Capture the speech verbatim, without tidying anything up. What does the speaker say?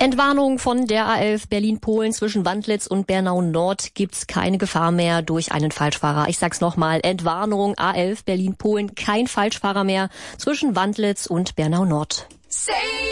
Entwarnung von der A elf Berlin-Polen zwischen Wandlitz und Bernau-Nord, gibt's keine Gefahr mehr durch einen Falschfahrer. Ich sag's nochmal, Entwarnung A elf Berlin-Polen, kein Falschfahrer mehr zwischen Wandlitz und Bernau-Nord.